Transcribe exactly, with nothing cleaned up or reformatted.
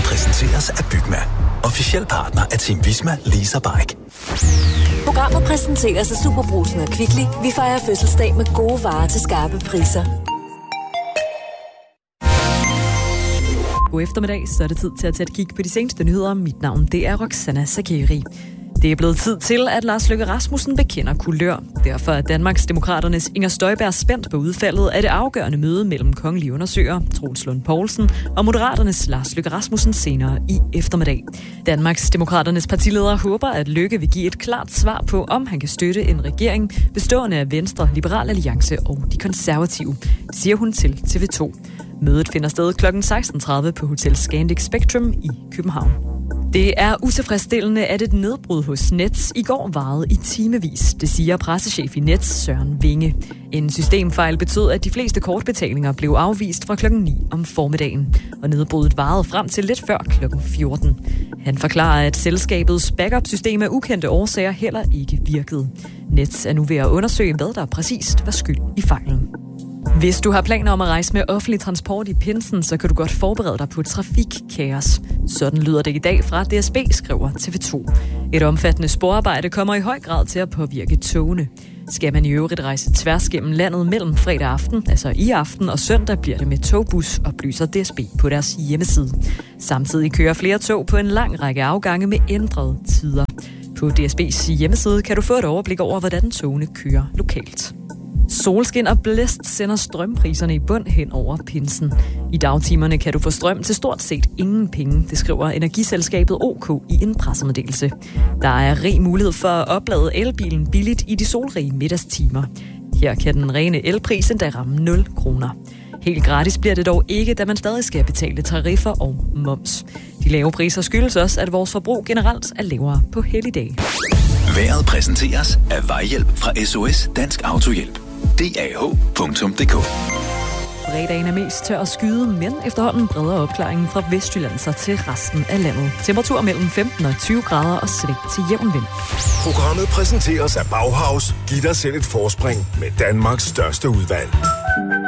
præsenteres af Bygma. Officiel partner af Team Visma Lease og Bike. Programmet præsenteres af Superbrugsen og Kvickly. Vi fejrer fødselsdag med gode varer til skarpe priser. God eftermiddag, så er det tid til at tage et kig på de seneste nyheder. Mit navn, det er Roxana Sakeri. Det er blevet tid til, at Lars Løkke Rasmussen bekender kulør. Derfor er Danmarks Demokraternes Inger Støjberg spændt på udfaldet af det afgørende møde mellem kongelige undersøger, Troels Lund Poulsen, og Moderaternes Lars Løkke Rasmussen senere i eftermiddag. Danmarks Demokraternes partileder håber, at Løkke vil give et klart svar på, om han kan støtte en regering bestående af Venstre, Liberal Alliance og de konservative. Det siger hun til T V to. Mødet finder sted klokken seksten tredive på Hotel Scandic Spectrum i København. Det er utilfredsstillende, at et nedbrud hos Nets i går varede i timevis. Det siger pressechef i Nets, Søren Vinge. En systemfejl betød, at de fleste kortbetalinger blev afvist fra klokken ni om formiddagen. Og nedbruddet varede frem til lidt før klokken fjorten. Han forklarer, at selskabets backup-system af ukendte årsager heller ikke virkede. Nets er nu ved at undersøge, hvad der præcist var skyld i fejlen. Hvis du har planer om at rejse med offentlig transport i pinsen, så kan du godt forberede dig på trafikkaos. Sådan lyder det i dag fra D S B, skriver T V to. Et omfattende sporarbejde kommer i høj grad til at påvirke togene. Skal man i øvrigt rejse tværs gennem landet mellem fredag aften, altså i aften og søndag, bliver det med togbus, oplyser D S B på deres hjemmeside. Samtidig kører flere tog på en lang række afgange med ændrede tider. På D S B's hjemmeside kan du få et overblik over, hvordan togene kører lokalt. Solskin og blæst sender strømpriserne i bund hen over pinsen. I dagtimerne kan du få strøm til stort set ingen penge, det skriver energiselskabet O K i en pressemeddelelse. Der er rig mulighed for at oplade elbilen billigt i de solrige middagstimer. Her kan den rene elpris endda ramme nul kroner. Helt gratis bliver det dog ikke, da man stadig skal betale tariffer og moms. De lave priser skyldes også, at vores forbrug generelt er lavere på helligdage. Vejret præsenteres af Vejhjælp fra S O S Dansk Autohjælp. D A H punktum D K. Fredagen er mest tør at skyde, men efterhånden breder opklaringen fra Vestjylland sig til resten af landet. Temperatur mellem femten og tyve grader og sving til jævn vind. Programmet præsenteres af Bauhaus. Giv dig selv et forspring med Danmarks største udvalg.